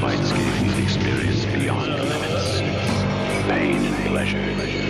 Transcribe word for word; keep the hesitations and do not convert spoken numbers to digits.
fights gave me an experience beyond limits. Pain and pleasure.